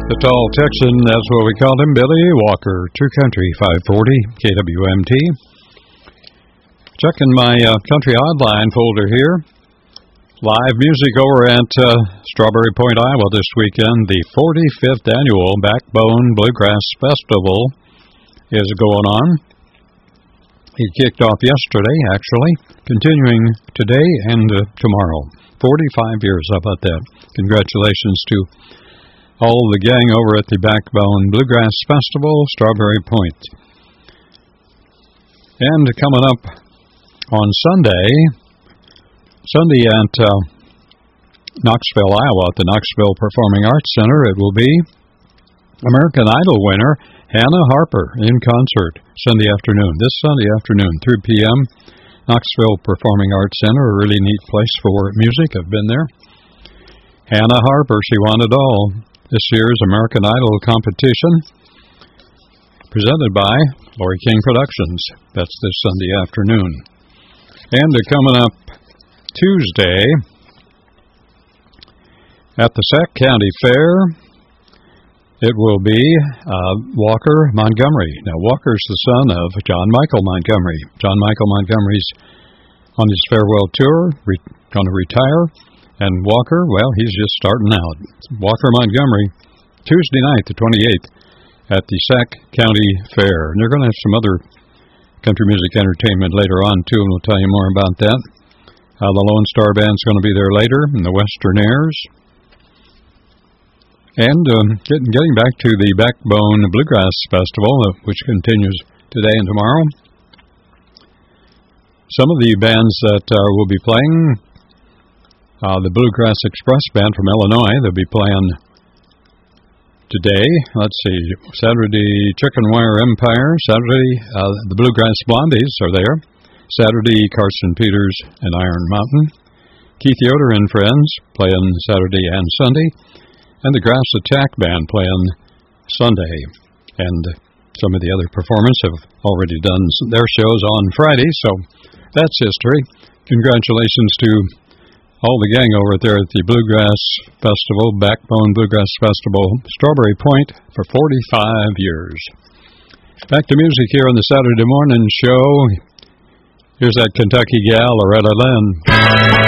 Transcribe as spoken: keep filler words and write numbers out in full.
The tall Texan, that's what we called him, Billy Walker. True Country, five forty, K W M T. Checking my uh, Country Oddline folder here. Live music over at uh, Strawberry Point, Iowa this weekend. The forty-fifth annual Backbone Bluegrass Festival is going on. It kicked off yesterday, actually, continuing today and uh, tomorrow. forty-five years, how about that? Congratulations to all the gang over at the Backbone Bluegrass Festival, Strawberry Point. And coming up on Sunday, Sunday at uh, Knoxville, Iowa, at the Knoxville Performing Arts Center, it will be American Idol winner Hannah Harper in concert Sunday afternoon, this Sunday afternoon, three p.m., Knoxville Performing Arts Center, a really neat place for music. I've been there. Hannah Harper, she won it all. This year's American Idol competition, presented by Lori King Productions. That's this Sunday afternoon. And uh, coming up Tuesday at the Sac County Fair, it will be uh, Walker Montgomery. Now, Walker's the son of John Michael Montgomery. John Michael Montgomery's on his farewell tour, re- going to retire. And Walker, well, he's just starting out. Walker Montgomery, Tuesday night, the twenty-eighth, at the Sac County Fair. And they're going to have some other country music entertainment later on, too, and we'll tell you more about that. Uh, the Lone Star Band's going to be there later, and the Westernaires. And um, getting, getting back to the Backbone Bluegrass Festival, uh, which continues today and tomorrow. Some of the bands that uh, will be playing, uh, the Bluegrass Express Band from Illinois, they'll be playing today. Let's see, Saturday, Chicken Wire Empire. Saturday, uh, the Bluegrass Blondies are there. Saturday, Carson Peters and Iron Mountain. Keith Yoder and Friends playing Saturday and Sunday. And the Grass Attack Band playing Sunday. And some of the other performers have already done their shows on Friday, so that's history. Congratulations to all the gang over there at the Bluegrass Festival, Backbone Bluegrass Festival, Strawberry Point, for forty-five years. Back to music here on the Saturday morning show. Here's that Kentucky gal, Loretta Lynn.